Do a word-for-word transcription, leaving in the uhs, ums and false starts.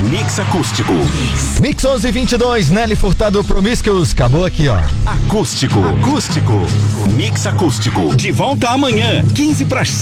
Mix Acústico. Mix onze e vinte e dois, Nelly Furtado Promiscuous. Acabou aqui, ó. Acústico. Acústico. Mix Acústico. De volta amanhã, quinze para as